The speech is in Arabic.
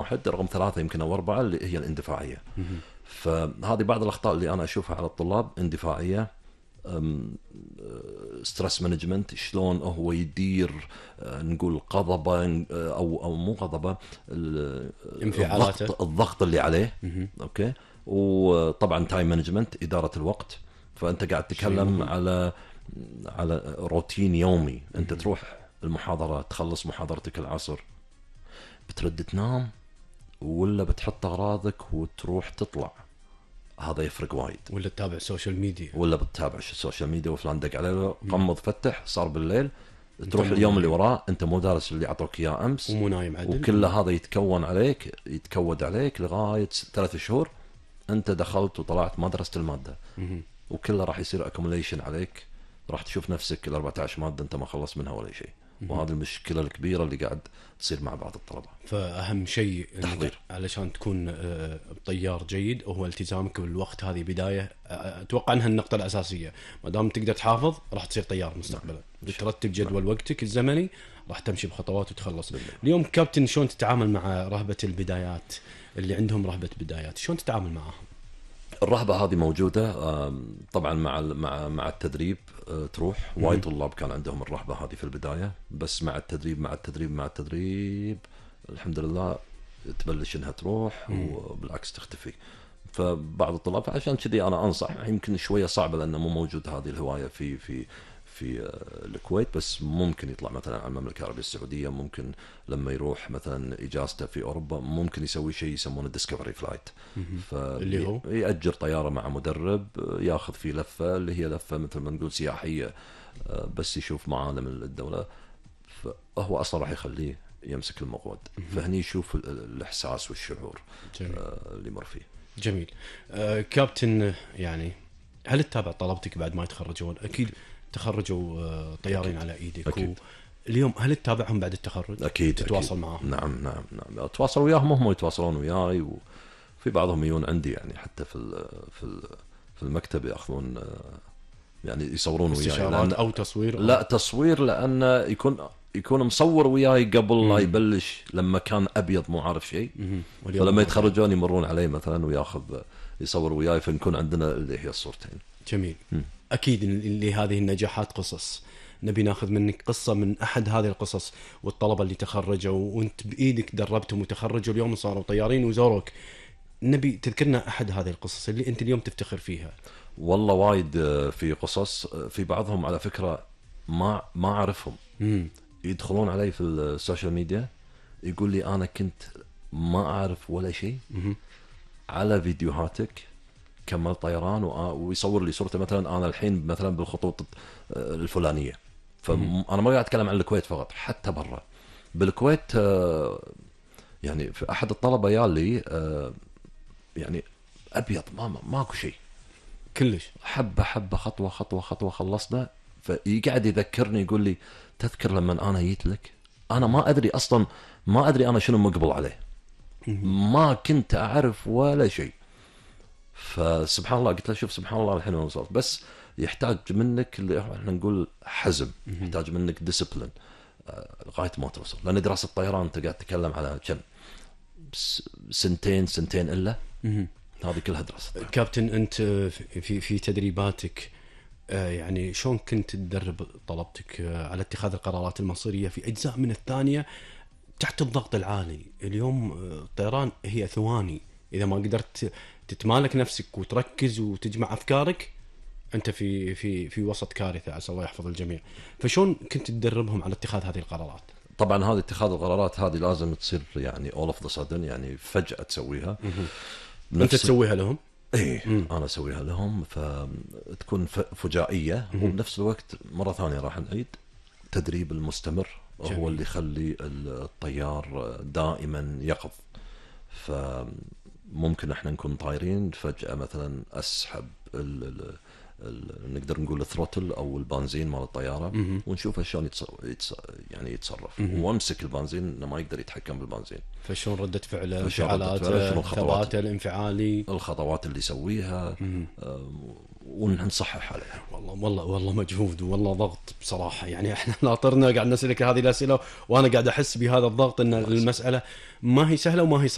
واحد، رقم 3 يمكن أو 4 اللي هي الاندفاعية. فهذه بعض الأخطاء اللي أنا أشوفها على الطلاب: اندفاعية، ستريس مانجمنت، شلون هو يدير نقول غضبه او مو غضبه، الضغط اللي عليه. اوكي. وطبعا تايم مانجمنت، اداره الوقت. فانت قاعد تتكلم على روتين يومي. انت تروح المحاضره، تخلص محاضرتك العصر، بترد تنام ولا بتحط اغراضك وتروح تطلع؟ هذا يفرق وايد. ولا تتابع السوشيال ميديا، ولا بتتابع السوشيال ميديا وفلان دق عليه، قمض فتح، صار بالليل، تروح اليوم اللي وراه انت مو دارس اللي اعطوك اياه امس، ومو نايم عدل، وكل هذا يتكود عليك لغايه 3 شهور. انت دخلت وطلعت ما درست الماده، وكله راح يصير اكوميليشن عليك. راح تشوف نفسك ال 14 ماده انت ما خلصت منها ولا شيء. وهذه المشكله الكبيره اللي قاعد تصير مع بعض الطلبه. فاهم شيء تحضير علشان تكون طيار جيد هو التزامك بالوقت. هذه بدايه اتوقع انها النقطه الاساسيه. ما دام تقدر تحافظ راح تصير طيار مستقبلا. ترتب جدول وقتك الزمني راح تمشي بخطوات وتخلص. اليوم كابتن، شلون تتعامل مع رهبه البدايات؟ اللي عندهم رهبه بدايات شلون تتعامل معهم؟ الرهبة هذه موجودة طبعا مع التدريب. تروح وايد طلاب كان عندهم الرهبة هذه في البداية، بس مع التدريب الحمد لله تبلش انها تروح وبالعكس تختفي. فبعض الطلاب، عشان كذي انا انصح، يمكن شوية صعبة لانه مو موجود هذه الهواية في الكويت، بس ممكن يطلع مثلا على المملكة العربية السعودية. ممكن لما يروح مثلا إجازته في أوروبا ممكن يسوي شيء يسمونه ديسكفري فلايت، اللي هو يأجر طيارة مع مدرب، ياخذ فيه لفة اللي هي لفة مثل ما نقول سياحية، بس يشوف معالم الدولة. فهو أصلا راح يخليه يمسك المقود، فهني يشوف الإحساس والشعور اللي يمر فيه. جميل. كابتن، يعني هل تتابع طلبتك بعد ما يتخرجون؟ أكيد تخرجوا طيارين على ايدك. أكيد. اليوم هل تتابعهم بعد التخرج؟ اكيد. تتواصل معهم؟ نعم. اتواصل وياهم، هم يتواصلون وياي، وفي بعضهم يجون عندي يعني حتى في المكتب ياخذون يعني يصورون وياي استشارات او تصوير. لا تصوير، لان يكون مصور وياي قبل لا يبلش، لما كان ابيض مو عارف شيء. فلما يتخرجون يمرون علي مثلا وياخذ يصور وياي، فنكون عندنا اللي هي الصورتين. جميل. أكيد لهذه النجاحات قصص. نبي ناخذ منك قصة من أحد هذه القصص، والطلبة اللي تخرجوا وأنت بإيدك دربتهم وتخرجوا اليوم صاروا طيارين وزوروك. نبي تذكرنا أحد هذه القصص اللي أنت اليوم تفتخر فيها. والله وايد في قصص. في بعضهم على فكرة ما أعرفهم، يدخلون علي في السوشيال ميديا يقول لي أنا كنت ما أعرف ولا شيء، على فيديوهاتك كمل طيران، ويصور لي صورته مثلا انا الحين مثلا بالخطوط الفلانيه. فانا ما قاعد اتكلم عن الكويت فقط، حتى برا بالكويت. يعني في احد الطلبه يالي يعني ابيض ماكو شيء كلش، حبه خطوه خلصنا. فيقعد يذكرني يقول لي تذكر لما انا جيت لك، انا ما ادري اصلا، ما ادري انا شنو مقبل عليه، ما كنت اعرف ولا شيء. فسبحان الله قلت له شوف سبحان الله الحين وصلت، بس يحتاج منك اللي احنا نقول حزم، يحتاج منك ديسيبلين لغايه ما توصل. لان دراسه الطيران انت قاعد تتكلم على كم سنتين الا هذه كلها دراسه. كابتن، انت في تدريباتك يعني شلون كنت تدرب طلبتك على اتخاذ القرارات المصيريه في اجزاء من الثانيه تحت الضغط العالي؟ اليوم الطيران هي ثواني، اذا ما قدرت تتمالك نفسك وتركز وتجمع افكارك انت في وسط كارثه، عسى الله يحفظ الجميع. فشون كنت تدربهم على اتخاذ هذه القرارات؟ طبعا هذه اتخاذ القرارات هذه لازم تصير يعني all of the sudden، يعني فجأة تسويها. انت تسويها لهم؟ ايه انا اسويها لهم، فتكون فجائيه. وبنفس الوقت مره ثانيه راح نعيد تدريب المستمر. جميل. هو اللي يخلي الطيار دائما يقظ. فممكن احنا نكون طايرين فجاه مثلا اسحب نقدر نقول الثروتل او البنزين مال الطياره، ونشوف شلون يعني يتصرف، وامسك البنزين انه ما يقدر يتحكم بالبنزين. فشلون ردة فعله، انفعالاته، ثباته الانفعالي، الخطوات اللي يسويها، ونصحح عليها. والله مجهود والله ضغط بصراحه. يعني احنا ناطرنا قاعد نسالك هذه الاسئله وانا قاعد احس بهذا الضغط، ان المساله ما هي سهله وما هي